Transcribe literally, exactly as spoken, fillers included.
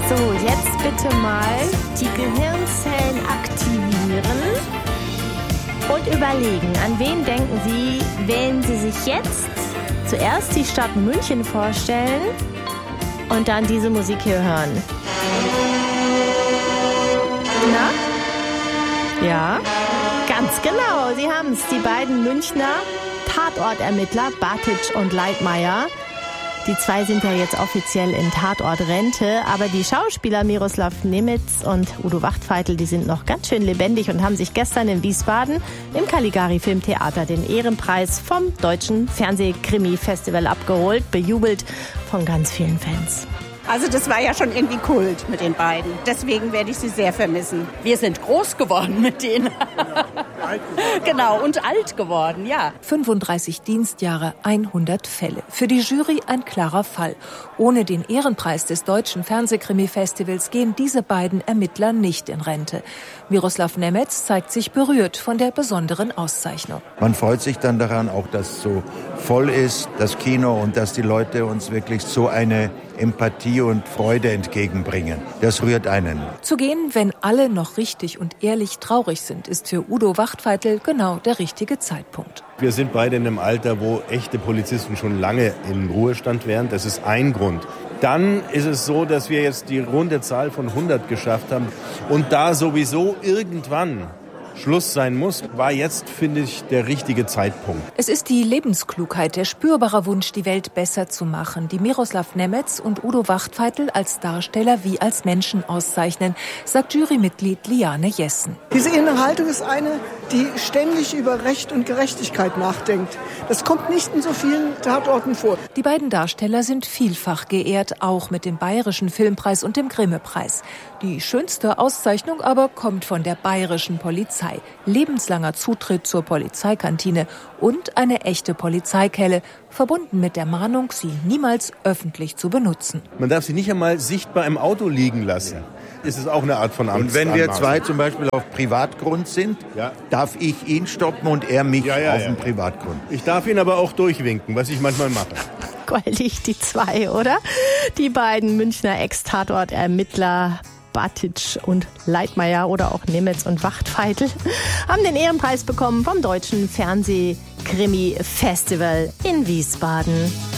So, jetzt bitte mal die Gehirnzellen aktivieren und überlegen, an wen denken Sie, wenn Sie sich jetzt zuerst die Stadt München vorstellen und dann diese Musik hier hören. Na? Ja, ganz genau, Sie haben es. Die beiden Münchner Tatortermittler, Batic und Leitmayr. Die zwei sind ja jetzt offiziell in Tatortrente, aber die Schauspieler Miroslav Nemetz und Udo Wachtfeitel, die sind noch ganz schön lebendig und haben sich gestern in Wiesbaden im Caligari Filmtheater den Ehrenpreis vom Deutschen Fernsehkrimi-Festival abgeholt, bejubelt von ganz vielen Fans. Also das war ja schon irgendwie Kult mit den beiden. Deswegen werde ich sie sehr vermissen. Wir sind groß geworden mit denen. Genau, und alt geworden, ja. fünfunddreißig Dienstjahre, hundert Fälle. Für die Jury ein klarer Fall. Ohne den Ehrenpreis des Deutschen Fernsehkrimi-Festivals gehen diese beiden Ermittler nicht in Rente. Miroslav Nemetz zeigt sich berührt von der besonderen Auszeichnung. Man freut sich dann daran, auch dass es so voll ist, das Kino, und dass die Leute uns wirklich so eine Empathie und Freude entgegenbringen. Das rührt einen. Zu gehen, wenn alle noch richtig und ehrlich traurig sind, ist für Udo Wachtfeitel genau der richtige Zeitpunkt. Wir sind beide in einem Alter, wo echte Polizisten schon lange im Ruhestand wären. Das ist ein Grund. Dann ist es so, dass wir jetzt die runde Zahl von hundert geschafft haben. Und da sowieso irgendwann Schluss sein muss, war jetzt, finde ich, der richtige Zeitpunkt. Es ist die Lebensklugheit, der spürbare Wunsch, die Welt besser zu machen, die Miroslav Nemetz und Udo Wachtfeitel als Darsteller wie als Menschen auszeichnen, sagt Jurymitglied Liane Jessen. Diese innere Haltung ist eine, die ständig über Recht und Gerechtigkeit nachdenkt. Das kommt nicht in so vielen Tatorten vor. Die beiden Darsteller sind vielfach geehrt, auch mit dem Bayerischen Filmpreis und dem Grimme-Preis. Die schönste Auszeichnung aber kommt von der bayerischen Polizei. Lebenslanger Zutritt zur Polizeikantine und eine echte Polizeikelle, verbunden mit der Mahnung, sie niemals öffentlich zu benutzen. Man darf sie nicht einmal sichtbar im Auto liegen lassen. Das ist auch eine Art von Amts. Und wenn wir zwei zum Beispiel auf Privatgrund sind, ja, darf ich ihn stoppen und er mich ja, ja, auf ja. dem Privatgrund. Ich darf ihn aber auch durchwinken, was ich manchmal mache. Goldig, die zwei, oder? Die beiden Münchner Ex-Tatort-Ermittler Batic und Leitmayr oder auch Nemetz und Wachtfeitel haben den Ehrenpreis bekommen vom Deutschen Fernsehkrimi-Festival in Wiesbaden.